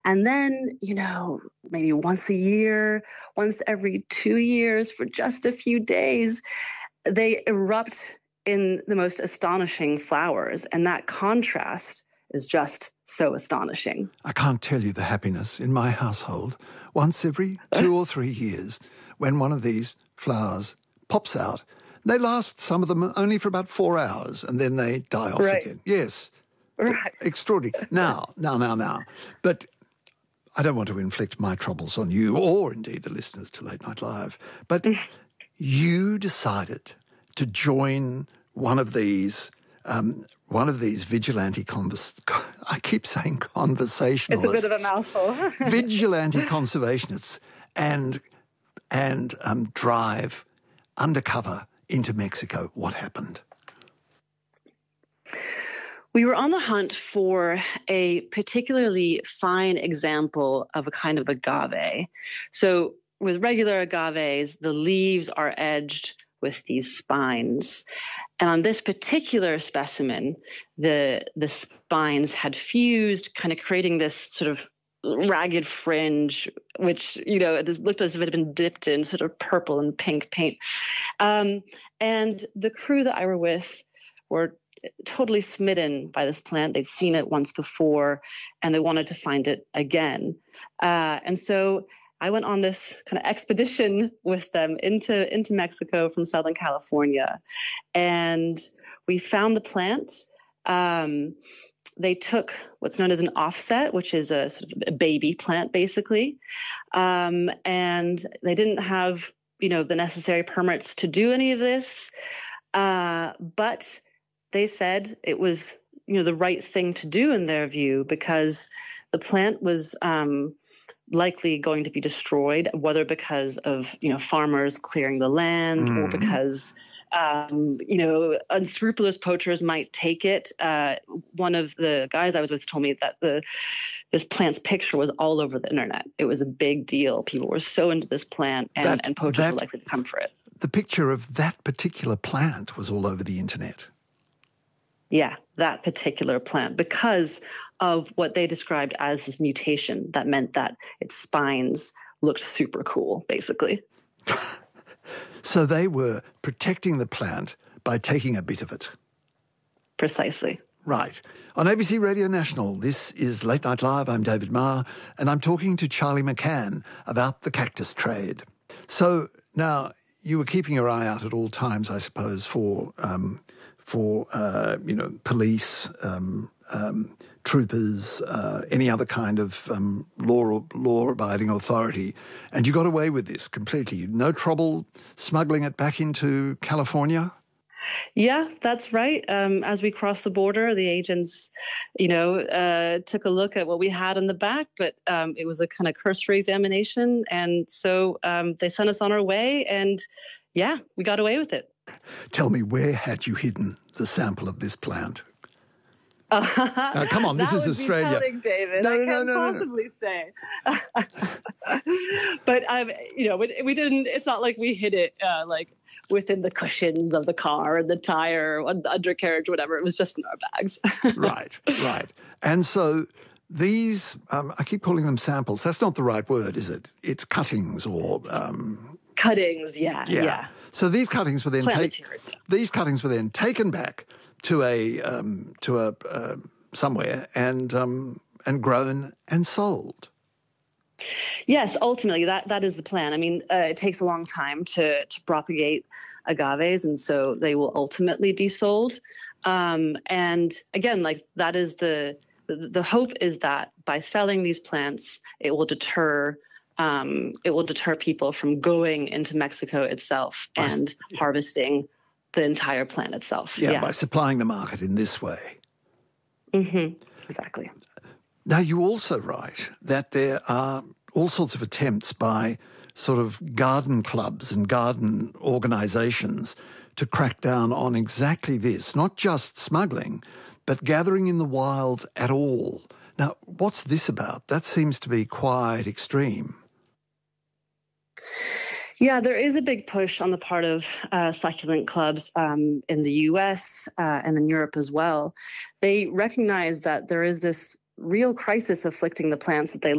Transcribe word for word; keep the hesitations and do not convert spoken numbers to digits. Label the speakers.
Speaker 1: And then, you know, maybe once a year, once every two years for just a few days, they erupt in the most astonishing flowers. And that contrast is just so astonishing.
Speaker 2: I can't tell you the happiness in my household once every two or three years when one of these flowers pops out. They last, some of them, only for about four hours, and then they die off
Speaker 1: right.
Speaker 2: again. Yes.
Speaker 1: Right.
Speaker 2: Extraordinary. Now, now, now, now. But I don't want to inflict my troubles on you or indeed the listeners to Late Night Live, but you decided to join one of these um, one of these vigilante convers- I keep saying conversationalists.
Speaker 1: It's a bit of a mouthful.
Speaker 2: Vigilante conservationists and and um, drive undercover into Mexico. What happened?
Speaker 1: We were on the hunt for a particularly fine example of a kind of agave. So with regular agaves, the leaves are edged with these spines. And on this particular specimen, the, the spines had fused, kind of creating this sort of ragged fringe, which, you know, it looked as if it had been dipped in sort of purple and pink paint. Um, and the crew that I were with were totally smitten by this plant. They'd seen it once before, and they wanted to find it again. Uh, and so I went on this kind of expedition with them into, into Mexico from Southern California. And we found the plant. Um, they took what's known as an offset, which is a sort of a baby plant, basically. Um, and they didn't have, you know, the necessary permits to do any of this. Uh, but they said it was, you know, the right thing to do in their view, because the plant was um, likely going to be destroyed, whether because of, you know, farmers clearing the land mm. or because, um, you know, unscrupulous poachers might take it. Uh, one of the guys I was with told me that the this plant's picture was all over the internet. It was a big deal. People were so into this plant, and, that, and poachers that, were likely to come for it.
Speaker 2: The picture of that particular plant was all over the internet.
Speaker 1: Yeah, that particular plant, because of what they described as this mutation that meant that its spines looked super cool, basically.
Speaker 2: So they were protecting the plant by taking a bit of it.
Speaker 1: Precisely.
Speaker 2: Right. On A B C Radio National, this is Late Night Live. I'm David Marr, and I'm talking to Charlie McCann about the cactus trade. So now you were keeping your eye out at all times, I suppose, for... Um, for, uh, you know, police, um, um, troopers, uh, any other kind of um, law law-abiding authority. And you got away with this completely. No trouble smuggling it back into California?
Speaker 1: Yeah, that's right. Um, as we crossed the border, the agents, you know, uh, took a look at what we had in the back, but um, it was a kind of cursory examination. And so um, they sent us on our way, and yeah, we got away with it.
Speaker 2: Tell me, where had you hidden the sample of this plant? Uh, now, come on, this is Australia.
Speaker 1: That would be telling, David.
Speaker 2: No,
Speaker 1: I
Speaker 2: no,
Speaker 1: can't
Speaker 2: no, no,
Speaker 1: possibly no. say. But um, you know, we, we didn't. It's not like we hid it uh, like within the cushions of the car and the tire, or the undercarriage, whatever. It was just in our bags.
Speaker 2: Right, right. And so these, um, I keep calling them samples. That's not the right word, is it? It's cuttings or um,
Speaker 1: cuttings. Yeah, yeah, yeah.
Speaker 2: So these cuttings were then taken.
Speaker 1: Yeah.
Speaker 2: These cuttings were then taken back to a um, to a uh, somewhere and um, and grown and sold.
Speaker 1: Yes, ultimately that that is the plan. I mean, uh, it takes a long time to to propagate agaves, and so they will ultimately be sold. Um, and again, like that is the, the the hope is that by selling these plants, it will deter. Um, it will deter people from going into Mexico itself and yeah. harvesting the entire plant itself.
Speaker 2: Yeah, yeah, by supplying the market in this way.
Speaker 1: Mm-hmm. Exactly.
Speaker 2: Now, you also write that there are all sorts of attempts by sort of garden clubs and garden organisations to crack down on exactly this, not just smuggling, but gathering in the wild at all. Now, what's this about? That seems to be quite extreme.
Speaker 1: Yeah, there is a big push on the part of uh, succulent clubs um, in the U S uh, and in Europe as well. They recognize that there is this real crisis afflicting the plants that they